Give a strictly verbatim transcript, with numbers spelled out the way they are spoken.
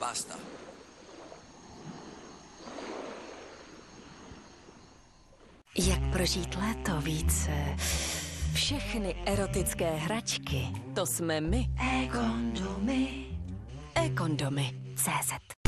Basta. Jak prožít léto více? Všechny erotické hračky, to jsme my. E-kondomy. E-kondomy. C Z.